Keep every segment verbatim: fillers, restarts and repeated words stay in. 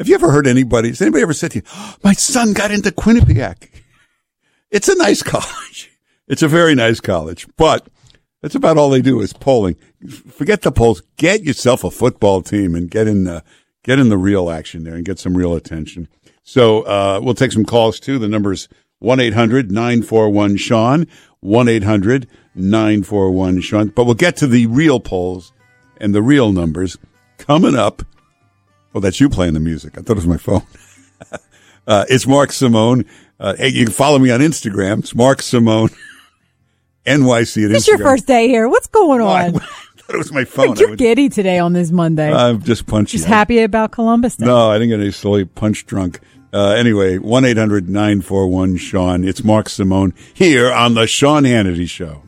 Have you ever heard anybody, has anybody ever said to you, oh, my son got into Quinnipiac? It's a nice college. It's a very nice college, but that's about all they do is polling. Forget the polls. Get yourself a football team and get in the, get in the real action there and get some real attention. So, uh, we'll take some calls too. The number's one eight hundred nine four one Sean, one eight hundred nine four one Sean. But we'll get to the real polls and the real numbers coming up. Oh, that's you playing the music. I thought it was my phone. uh, it's Mark Simone. Uh, hey, you can follow me on Instagram. It's Mark Simone, N Y C at Instagram. It's your first day here. What's going on? Oh, I, I thought it was my phone. Like you're would, giddy today on this Monday. I'm just punchy. Just happy about Columbus Day. No, I didn't get any sleep. Punch drunk. Uh, anyway, one eight hundred nine four one Sean. It's Mark Simone here on the Sean Hannity Show.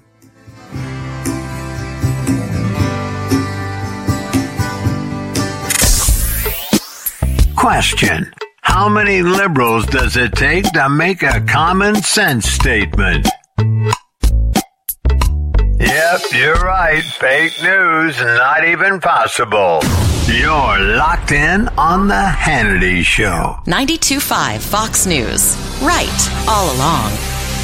Question. How many liberals does it take to make a common sense statement? Yep, you're right. Fake news, not even possible. You're locked in on the Hannity Show. ninety-two point five Fox News. Right all along.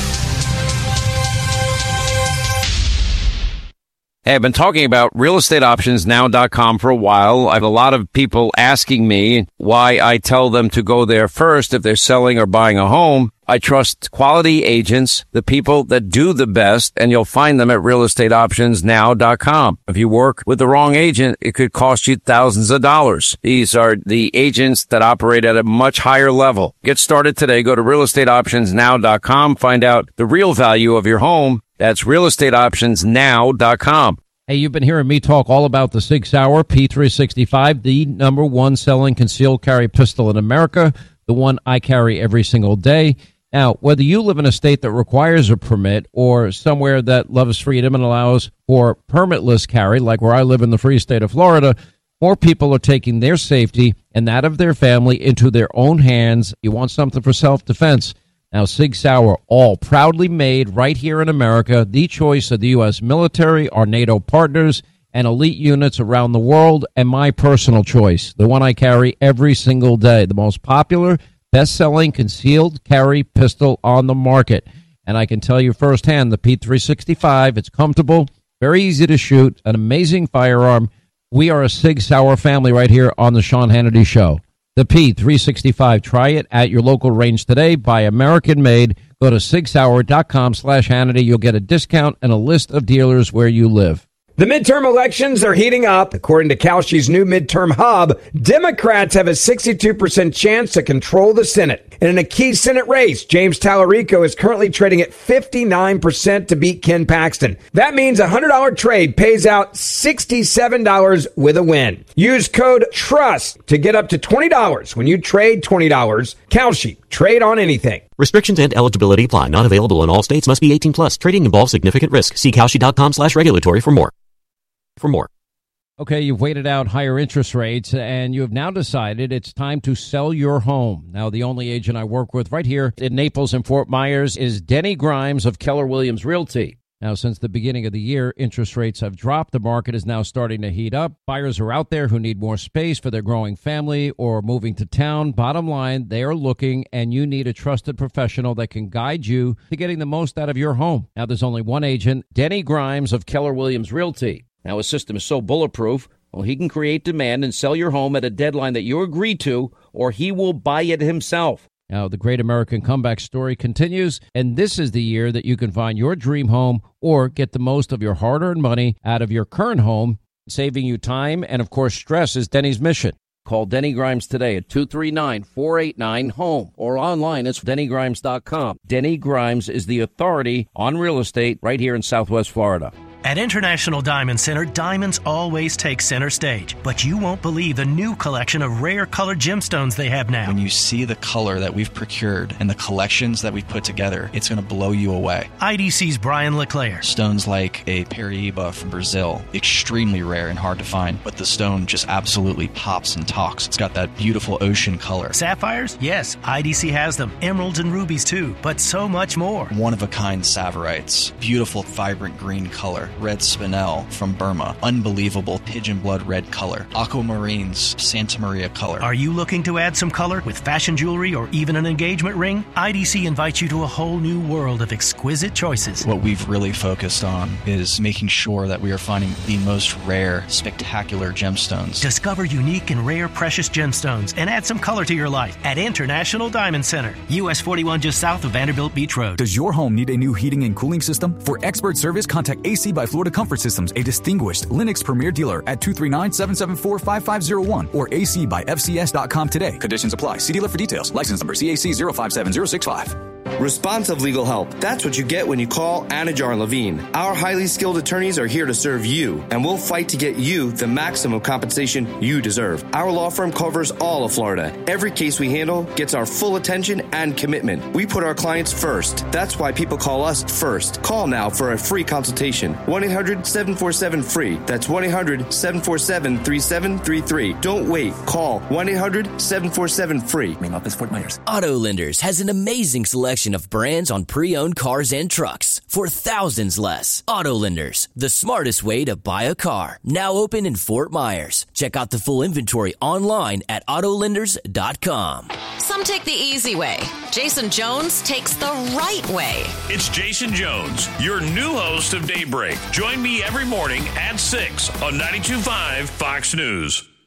Hey, I've been talking about real estate options now dot com for a while. I have a lot of people asking me why I tell them to go there first if they're selling or buying a home. I trust quality agents, the people that do the best, and you'll find them at real estate options now dot com. If you work with the wrong agent, it could cost you thousands of dollars. These are the agents that operate at a much higher level. Get started today. Go to real estate options now dot com. Find out the real value of your home. That's real estate options now dot com. Hey, you've been hearing me talk all about the Sig Sauer P three sixty-five, the number one selling concealed carry pistol in America, the one I carry every single day. Now, whether you live in a state that requires a permit or somewhere that loves freedom and allows for permitless carry, like where I live in the free state of Florida, more people are taking their safety and that of their family into their own hands. You want something for self-defense. Now, Sig Sauer, all proudly made right here in America, the choice of the U S military, our NATO partners, and elite units around the world, and my personal choice, the one I carry every single day, the most popular, best-selling concealed carry pistol on the market. And I can tell you firsthand, the P three sixty-five, it's comfortable, very easy to shoot, an amazing firearm. We are a Sig Sauer family right here on the Sean Hannity Show. The P three sixty-five. Try it at your local range today. Buy American made. Go to sig sauer dot com slash Hannity. You'll get a discount and a list of dealers where you live. The midterm elections are heating up. According to Kalshi's new midterm hub, Democrats have a sixty-two percent chance to control the Senate. And in a key Senate race, James Tallarico is currently trading at fifty-nine percent to beat Ken Paxton. That means a one hundred dollars trade pays out sixty-seven dollars with a win. Use code TRUST to get up to twenty dollars when you trade twenty dollars. Kalshi, trade on anything. Restrictions and eligibility apply. Not available in all states. Must be eighteen plus. Trading involves significant risk. See Kalshi dot com slash regulatory for more. For more. Okay, you've waited out higher interest rates, and you have now decided it's time to sell your home. Now, the only agent I work with right here in Naples and Fort Myers is Denny Grimes of Keller Williams Realty. Now, since the beginning of the year, interest rates have dropped. The market is now starting to heat up. Buyers are out there who need more space for their growing family or moving to town. Bottom line, they are looking, and you need a trusted professional that can guide you to getting the most out of your home. Now, there's only one agent, Denny Grimes of Keller Williams Realty. Now, his system is so bulletproof, well, he can create demand and sell your home at a deadline that you agree to, or he will buy it himself. Now, the great American comeback story continues, and this is the year that you can find your dream home or get the most of your hard-earned money out of your current home, saving you time and, of course, stress is Denny's mission. Call Denny Grimes today at two three nine, four eight nine, home or online it's denny grimes dot com. Denny Grimes is the authority on real estate right here in Southwest Florida. At International Diamond Center, diamonds always take center stage, but you won't believe the new collection of rare colored gemstones they have now. When you see the color that we've procured and the collections that we've put together, it's going to blow you away. I D C's Brian Leclerc. Stones like a Paraíba from Brazil, extremely rare and hard to find, but the stone just absolutely pops and talks. It's got that beautiful ocean color. Sapphires? Yes, I D C has them. Emeralds and rubies too, but so much more. One-of-a-kind Saverites, beautiful, vibrant green color. Color Red Spinel from Burma. Unbelievable pigeon blood red color. Aquamarines Santa Maria color. Are you looking to add some color with fashion jewelry or even an engagement ring? I D C invites you to a whole new world of exquisite choices. What we've really focused on is making sure that we are finding the most rare, spectacular gemstones. Discover unique and rare precious gemstones and add some color to your life at International Diamond Center, U S forty-one just south of Vanderbilt Beach Road. Does your home need a new heating and cooling system? For expert service, contact A C by Florida Comfort Systems, a distinguished Lennox Premier dealer at two three nine, seven seven four, five five zero one or A C by F C S dot com today. Conditions apply. See dealer for details. License number C A C zero five seven zero six five. Responsive legal help. That's what you get when you call Anajar and Levine. Our highly skilled attorneys are here to serve you, and we'll fight to get you the maximum compensation you deserve. Our law firm covers all of Florida. Every case we handle gets our full attention and commitment. We put our clients first. That's why people call us first. Call now for a free consultation. one eight hundred seven four seven free. That's one eight hundred seven four seven three seven three three. Don't wait. Call one eight hundred seven four seven free. Main office, Fort Myers. Auto Lenders has an amazing selection of brands on pre-owned cars and trucks for thousands less. Auto Lenders, the smartest way to buy a car. Now open in Fort Myers. Check out the full inventory online at auto lenders dot com. Some take the easy way. Jason Jones takes the right way. It's Jason Jones, your new host of Daybreak. Join me every morning at six on ninety-two point five Fox News.